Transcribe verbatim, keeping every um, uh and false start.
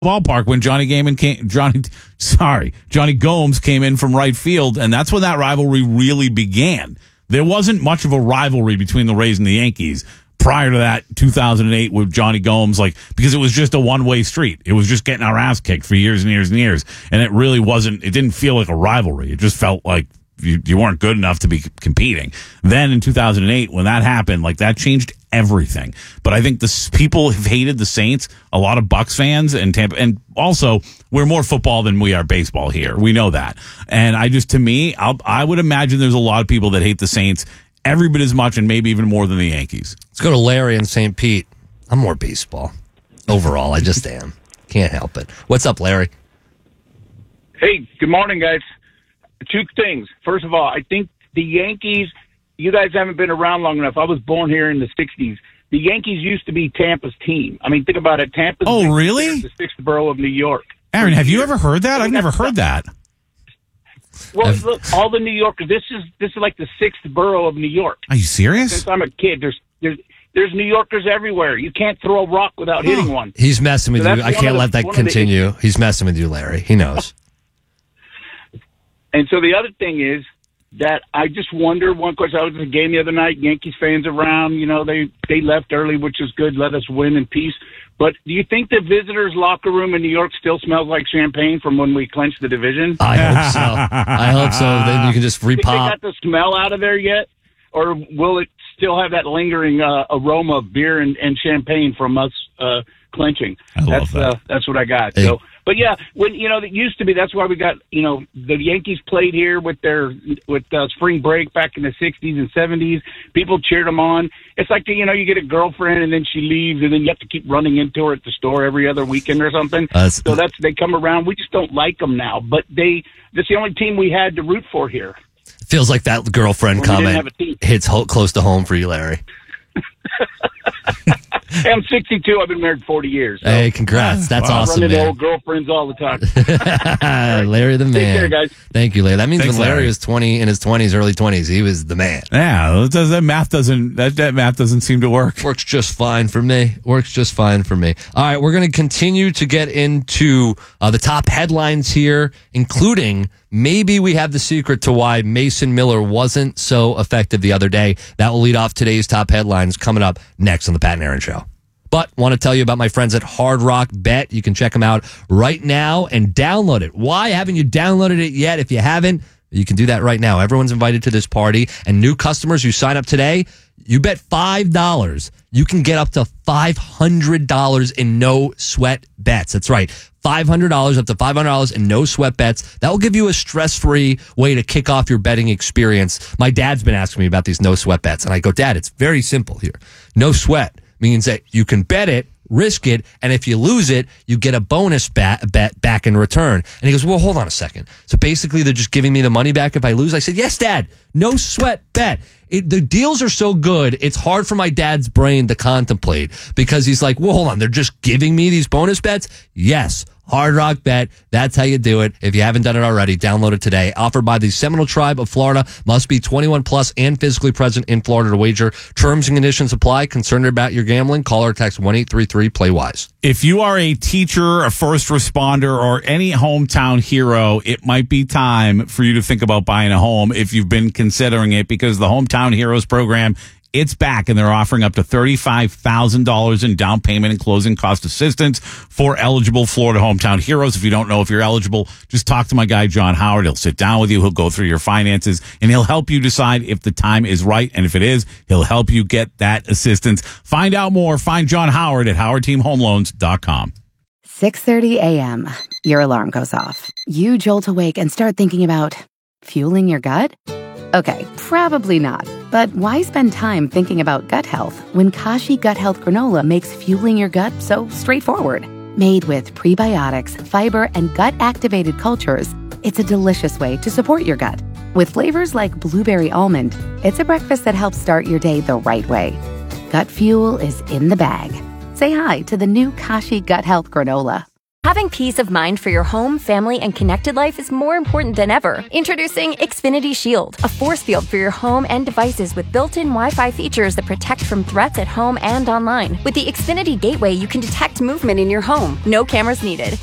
ballpark when Johnny Gaiman came, Johnny, sorry, Johnny Gomes came in from right field, and that's when that rivalry really began. There wasn't much of a rivalry between the Rays and the Yankees prior to that two thousand eight with Johnny Gomes, like, because it was just a one-way street. It was just getting our ass kicked for years and years and years. And it really wasn't, it didn't feel like a rivalry. It just felt like you, you weren't good enough to be competing. Then in two thousand eight, when that happened, like, that changed everything. But I think the people have hated the Saints, a lot of Bucks fans and Tampa, and also we're more football than we are baseball here. We know that. And I just, to me, I'll, I would imagine there's a lot of people that hate the Saints every bit as much and maybe even more than the Yankees. Let's go to Larry in Saint Pete. I'm more baseball. Overall, I just am. Can't help it. What's up, Larry? Hey, good morning, guys. Two things. First of all, I think the Yankees, you guys haven't been around long enough. I was born here in the sixties. The Yankees used to be Tampa's team. I mean, think about it. Tampa's oh, really? the sixth borough of New York. Aaron, have you ever heard that? I've never heard that. Well, I've, look, all the New Yorkers. This is this is like the sixth borough of New York. Are you serious? Since I'm a kid, there's there's there's New Yorkers everywhere. You can't throw a rock without hitting one. He's messing with so you. I can't the, let that continue. He's messing with you, Larry. He knows. And so the other thing is that I just wonder. One question: I was at a game the other night. Yankees fans around. You know, they they left early, which is good. Let us win in peace. But do you think the visitors' locker room in New York still smells like champagne from when we clinched the division? I hope so. I hope so. Then you can just repop. Think they got the smell out of there yet? Or will it still have that lingering uh, aroma of beer and, and champagne from us uh, clinching? I love that's, that. Uh, that's what I got. Hey. So, but yeah, when you know, it used to be. That's why we got, you know, the Yankees played here with their with uh, spring break back in the sixties and seventies. People cheered them on. It's like, you know, you get a girlfriend and then she leaves and then you have to keep running into her at the store every other weekend or something. Uh, so that's they come around. We just don't like them now. But they that's the only team we had to root for here. Feels like that girlfriend when comment hits ho- close to home for you, Larry. Hey, I'm sixty-two. I've been married forty years. So. Hey, congrats. That's wow. awesome, I run into man. old girlfriends all the time. Larry the man. Take care, guys. Thank you, Larry. That means Thanks, when Larry, Larry was twenty, in his twenties, early twenties, he was the man. Yeah, that, that math doesn't that, that math doesn't seem to work. Works just fine for me. Works just fine for me. All right, we're going to continue to get into uh, the top headlines here, including maybe we have the secret to why Mason Miller wasn't so effective the other day. That will lead off today's top headlines coming up next on the Pat and Aaron Show. But want to tell you about my friends at Hard Rock Bet. You can check them out right now and download it. Why haven't you downloaded it yet? If you haven't, you can do that right now. Everyone's invited to this party, and new customers who sign up today, you bet five dollars. You can get up to five hundred dollars in no sweat bets. That's right. five hundred dollars, up to five hundred dollars in no sweat bets. That will give you a stress-free way to kick off your betting experience. My dad's been asking me about these no sweat bets, and I go, Dad, it's very simple here. No sweat means that you can bet it, risk it, and if you lose it, you get a bonus bat, bet back in return. And he goes, well, hold on a second. So basically, they're just giving me the money back if I lose? I said, yes, Dad. No sweat bet. It, the deals are so good, it's hard for my dad's brain to contemplate because he's like, well, hold on. They're just giving me these bonus bets? Yes. Hard Rock Bet. That's how you do it. If you haven't done it already, download it today. Offered by the Seminole Tribe of Florida. Must be twenty-one plus and physically present in Florida to wager. Terms and conditions apply. Concerned about your gambling? Call or text one eight three three play wise. If you are a teacher, a first responder, or any hometown hero, it might be time for you to think about buying a home if you've been considering it, because the Hometown Heroes program, it's back, and they're offering up to thirty-five thousand dollars in down payment and closing cost assistance for eligible Florida Hometown Heroes. If you don't know if you're eligible, just talk to my guy, John Howard. He'll sit down with you. He'll go through your finances, and he'll help you decide if the time is right. And if it is, he'll help you get that assistance. Find out more. Find John Howard at howard team home loans dot com. six thirty a.m. Your alarm goes off. You jolt awake and start thinking about fueling your gut? Okay, probably not. But why spend time thinking about gut health when Kashi Gut Health Granola makes fueling your gut so straightforward? Made with prebiotics, fiber, and gut-activated cultures, it's a delicious way to support your gut. With flavors like blueberry almond, it's a breakfast that helps start your day the right way. Gut fuel is in the bag. Say hi to the new Kashi Gut Health Granola. Having peace of mind for your home, family, and connected life is more important than ever. Introducing Xfinity Shield, a force field for your home and devices with built-in Wi-Fi features that protect from threats at home and online. With the Xfinity Gateway, you can detect movement in your home. No cameras needed.